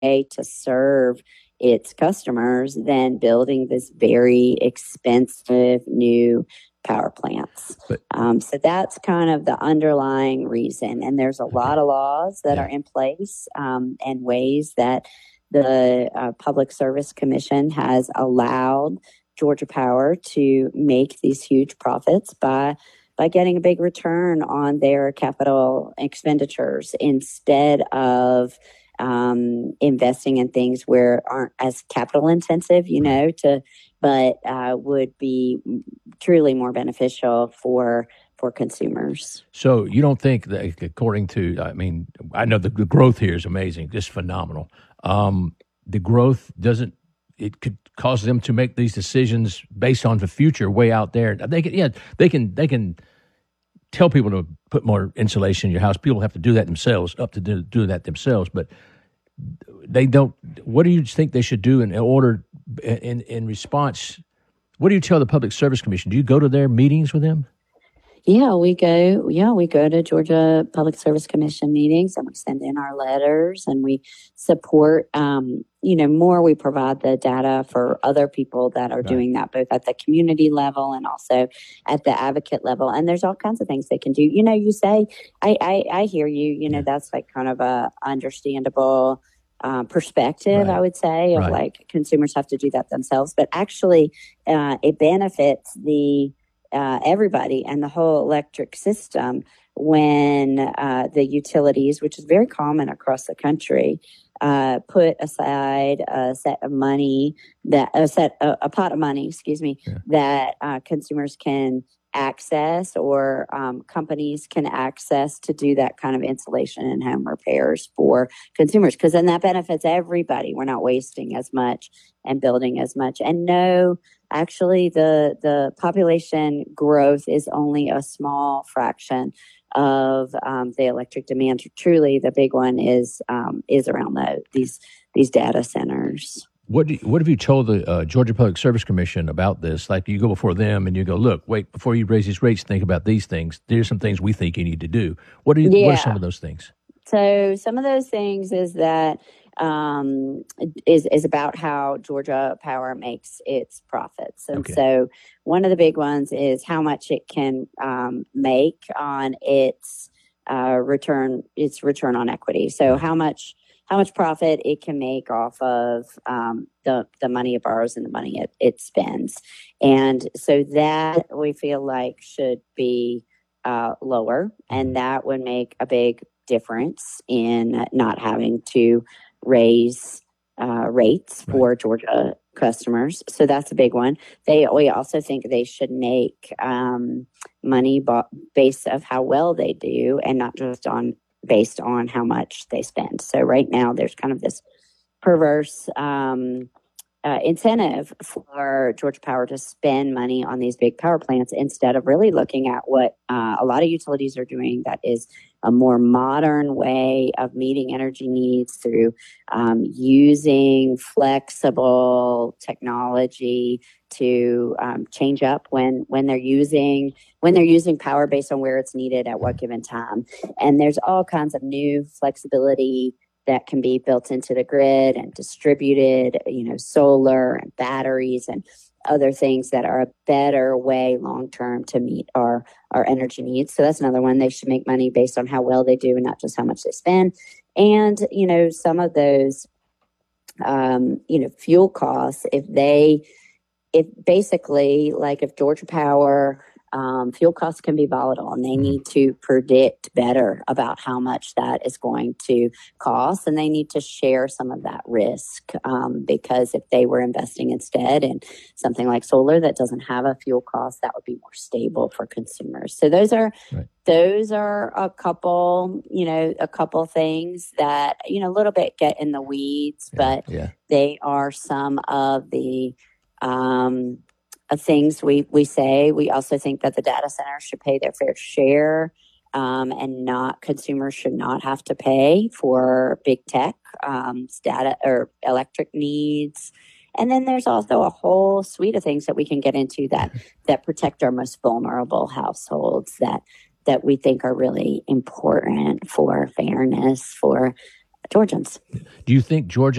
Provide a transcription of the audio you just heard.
to serve its customers than building this very expensive new power plants. So that's kind of the underlying reason. And there's a lot of laws that are in place and ways that the Public Service Commission has allowed Georgia Power to make these huge profits by getting a big return on their capital expenditures instead of investing in things where aren't as capital intensive, but would be truly more beneficial for consumers. So you don't think that, according to, I know the growth here is amazing, just phenomenal. The growth it could cause them to make these decisions based on the future way out there. They can tell people to put more insulation in your house. People have to do that themselves, do that themselves, but they don't. What do you think they should do in response? What do you tell the Public Service Commission? Do you go to their meetings with them? Yeah, we go to Georgia Public Service Commission meetings, and we send in our letters, and we support, more. We provide the data for other people that are doing that, both at the community level and also at the advocate level. And there's all kinds of things they can do. You say, I hear you, that's like kind of a understandable perspective, I would say, of like consumers have to do that themselves. But actually, it benefits everybody and the whole electric system when the utilities, which is very common across the country, put aside a pot of money, that consumers can access or companies can access to do that kind of insulation and home repairs for consumers, because then that benefits everybody. We're not wasting as much and building as much. And no, actually, the population growth is only a small fraction of the electric demand. Truly, the big one is around these data centers. What have you told the Georgia Public Service Commission about this? Like, you go before them and you go, look, wait, before you raise these rates, think about these things. There's some things we think you need to do. What are some of those things? So some of those things is that is about how Georgia Power makes its profits. And so one of the big ones is how much it can make on its return on equity. So how much profit it can make off of the money it borrows and the money it spends. And so that we feel like should be lower, and that would make a big difference in not having to raise rates for Georgia customers. So that's a big one. We also think they should make money based of how well they do, and not just based on how much they spend. So right now there's kind of this perverse incentive for Georgia Power to spend money on these big power plants instead of really looking at what a lot of utilities are doing, that is a more modern way of meeting energy needs through using flexible technology to change up when they're using power based on where it's needed at what given time. And there's all kinds of new flexibility that can be built into the grid and distributed, solar and batteries and other things that are a better way long-term to meet our energy needs. So that's another one. They should make money based on how well they do and not just how much they spend. And, some of those, fuel costs, if Georgia Power, fuel costs can be volatile, and they need to predict better about how much that is going to cost, and they need to share some of that risk, because if they were investing instead in something like solar that doesn't have a fuel cost, that would be more stable for consumers. So those are a couple things that a little bit get in the weeds, but they are some of the things we say. We also think that the data centers should pay their fair share, and consumers should not have to pay for big tech data or electric needs. And then there's also a whole suite of things that we can get into that protect our most vulnerable households that we think are really important for fairness, for Georgians. Do you think Georgia